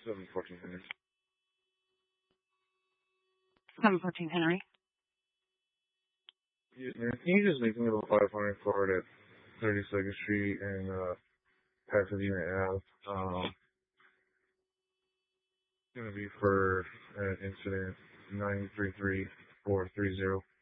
714 Henry. 714 Henry. Yeah, man. Can you just make me a 500 forward at 32nd Street and Pasadena Ave? It's gonna be for an incident 933430.